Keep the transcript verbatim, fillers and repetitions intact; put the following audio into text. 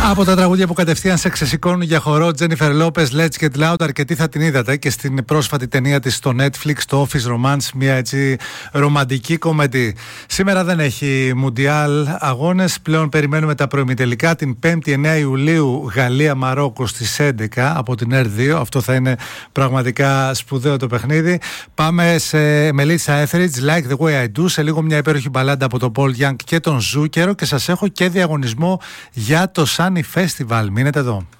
Από τα τραγούδια που κατευθείαν σε ξεσηκώνουν για χορό, Jennifer Lopez, Let's Get Loud, αρκετή θα την είδατε και στην πρόσφατη ταινία της στο Netflix, το Office Romance, μια έτσι ρομαντική κομμεντή. Σήμερα δεν έχει Μουντιάλ αγώνες, πλέον περιμένουμε τα προημιτελικά την πέμπτη εννέα Ιουλίου, Γαλλία-Μαρόκο στις έντεκα από την Ερ δύο. Αυτό θα είναι πραγματικά σπουδαίο το παιχνίδι. Πάμε σε Melissa Etheridge, Like the Way I Do, σε λίγο μια υπέροχη μπαλάντα από τον Paul Young και τον Ζούκερο, και σας έχω και διαγωνισμό για το Sunny Festival. Μείνετε εδώ.